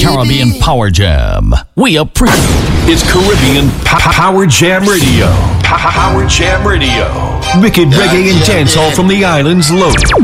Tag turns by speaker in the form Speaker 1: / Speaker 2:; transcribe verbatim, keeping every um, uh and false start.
Speaker 1: Caribbean Power Jam. We appreciate
Speaker 2: It's Caribbean P- Power Jam Radio. P- Power Jam Radio. Wicked reggae and dancehall from the island's low.